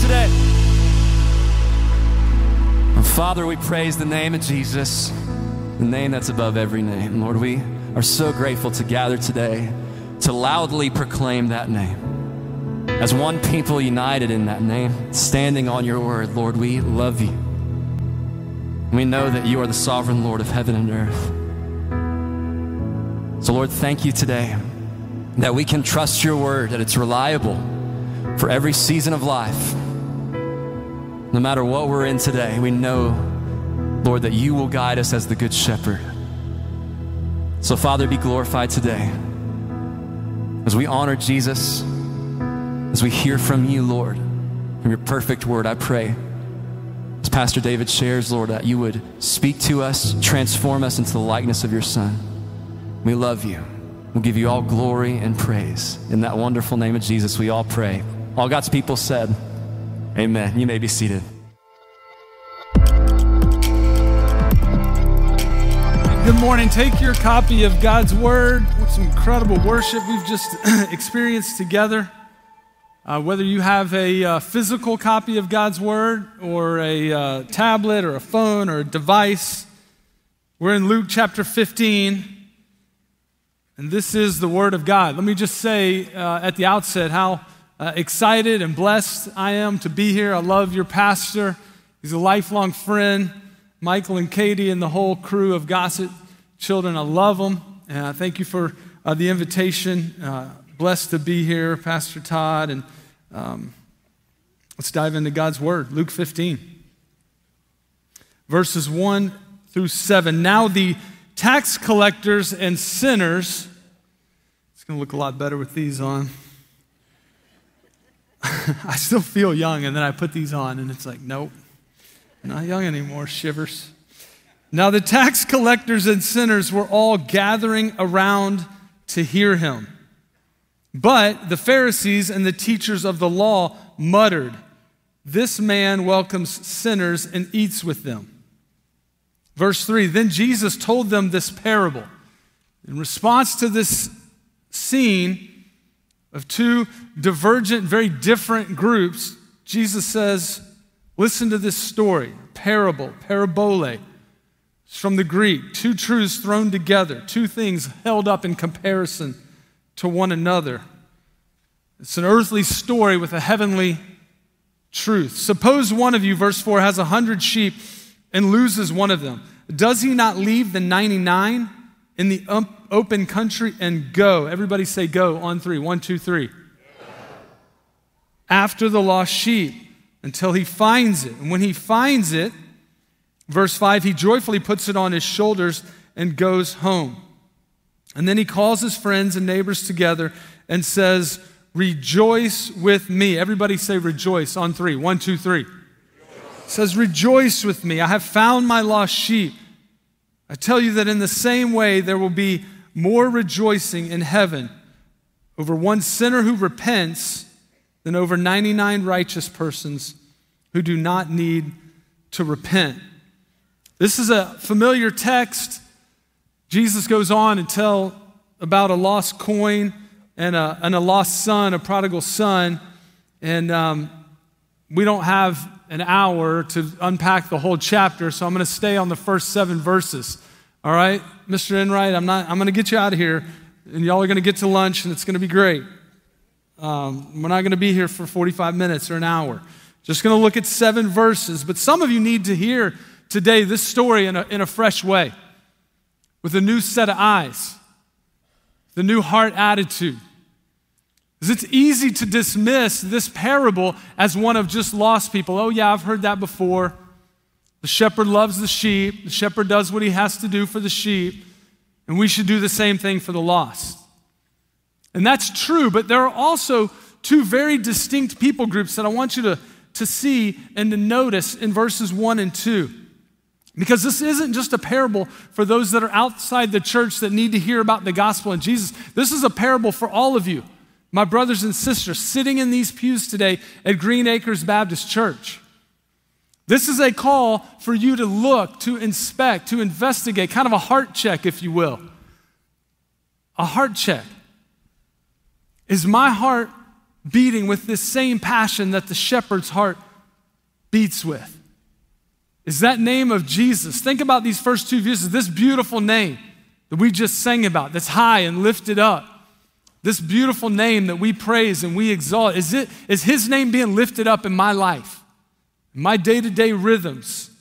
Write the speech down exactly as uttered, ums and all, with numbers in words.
today. Father, we praise the name of Jesus, the name that's above every name. Lord, we are so grateful to gather today to loudly proclaim that name. As one people united in that name, standing on your word, Lord, we love you. We know that you are the sovereign Lord of heaven and earth. So Lord, thank you today that we can trust your word, that it's reliable for every season of life. No matter what we're in today, we know, Lord, that you will guide us as the good shepherd. So Father, be glorified today as we honor Jesus, as we hear from you, Lord, from your perfect word. I pray, as Pastor David shares, Lord, that you would speak to us, transform us into the likeness of your Son. We love you. We'll give you all glory and praise. In that wonderful name of Jesus, we all pray. All God's people said, amen. You may be seated. Good morning. Take your copy of God's Word. What some incredible worship we've just experienced together. Uh, whether you have a uh, physical copy of God's Word or a uh, tablet or a phone or a device, we're in Luke chapter fifteen, and this is the Word of God. Let me just say uh, at the outset how Uh, excited and blessed I am to be here. I love your pastor. He's a lifelong friend. Michael and Katie and the whole crew of Gossett Children, I love them. And I thank you for uh, the invitation. Uh, blessed to be here, Pastor Todd. And um, let's dive into God's Word. Luke fifteen, verses one through seven. Now the tax collectors and sinners, it's going to look a lot better with these on. I still feel young, and then I put these on, and it's like, nope, I'm not young anymore, shivers. Now the tax collectors and sinners were all gathering around to hear him. But the Pharisees and the teachers of the law muttered, "This man welcomes sinners and eats with them." Verse three, then Jesus told them this parable. In response to this scene of two divergent, very different groups, Jesus says, listen to this story, parable, parabole. It's from the Greek, two truths thrown together, two things held up in comparison to one another. It's an earthly story with a heavenly truth. Suppose one of you, verse four, has a hundred sheep and loses one of them. Does he not leave the ninety-nine in the open country and go? Everybody say go on three. One, two, three. After the lost sheep until he finds it. And when he finds it, verse five, he joyfully puts it on his shoulders and goes home. And then he calls his friends and neighbors together and says, rejoice with me. Everybody say rejoice on three. One, two, three. He says, rejoice with me. I have found my lost sheep. I tell you that in the same way, there will be more rejoicing in heaven over one sinner who repents than over ninety-nine righteous persons who do not need to repent. This is a familiar text. Jesus goes on and tell about a lost coin and a, and a lost son, a prodigal son. And um, we don't have an hour to unpack the whole chapter, so I'm going to stay on the first seven verses. All right, Mister Enright, I'm not. I'm going to get you out of here, and y'all are going to get to lunch, and it's going to be great. Um, we're not going to be here for forty-five minutes or an hour. Just going to look at seven verses. But some of you need to hear today this story in a, in a fresh way, with a new set of eyes, the new heart attitude. Because it's easy to dismiss this parable as one of just lost people. Oh yeah, I've heard that before. The shepherd loves the sheep. The shepherd does what he has to do for the sheep. And we should do the same thing for the lost. And that's true, but there are also two very distinct people groups that I want you to, to see and to notice in verses one and two. Because this isn't just a parable for those that are outside the church that need to hear about the gospel and Jesus. This is a parable for all of you, my brothers and sisters, sitting in these pews today at Green Acres Baptist Church. This is a call for you to look, to inspect, to investigate, kind of a heart check, if you will. A heart check. Is my heart beating with this same passion that the shepherd's heart beats with? Is that name of Jesus. Think about these first two verses, this beautiful name that we just sang about, that's high and lifted up. This beautiful name that we praise and we exalt. Is it, is his name being lifted up in my life, in my day-to-day rhythms?